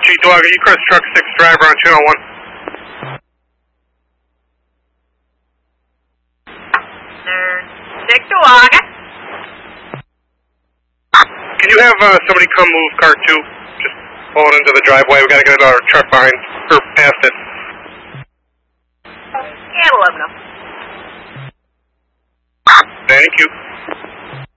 Dog, you Chris Truck 6 driver on channel 1. Dick Dog. Can you have somebody come move car 2? Just pull it into the driveway. We gotta get our truck behind, or past it. Yeah, we'll let them know. Thank you.